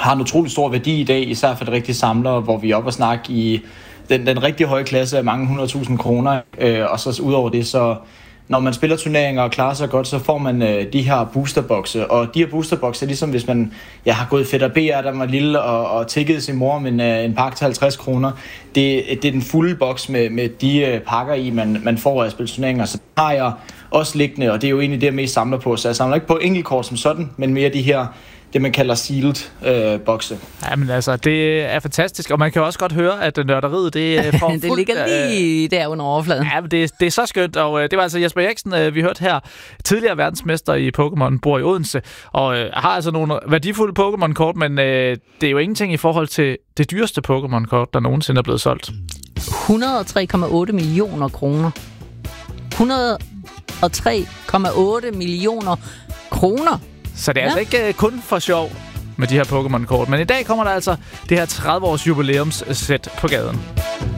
har en utrolig stor værdi i dag, især for de rigtige samlere, hvor vi er oppe og snakke i den rigtig høje klasse af mange 100.000 kroner. Og så udover det, så når man spiller turneringer og klarer sig godt, så får man de her boosterbokse. Og de her boosterbokse er ligesom hvis man har gået fedt og BR, der var lille og tiggede sin mor med en pakke til 50 kroner. Det er den fulde boks med de pakker i, man får af at spille turneringer. Så det har jeg også liggende, og det er jo egentlig det, jeg mest samler på. Så jeg samler ikke på enkeltkort som sådan, men mere de her, det man kalder sealed bokse. Jamen altså, det er fantastisk, og man kan også godt høre, at nørderiet, det får det ligger lige der under overfladen. Ja, men det er så skønt, og det var altså Jesper Eriksen, vi hørte her, tidligere verdensmester i Pokémon, bor i Odense, og har altså nogle værdifulde Pokémon-kort, men det er jo ingenting i forhold til det dyreste Pokémon-kort, der nogensinde er blevet solgt. 103,8 millioner kroner. 103,8 millioner kroner. Så det er altså ikke kun for sjov med de her Pokémon-kort. Men i dag kommer der altså det her 30-års jubilæumssæt på gaden.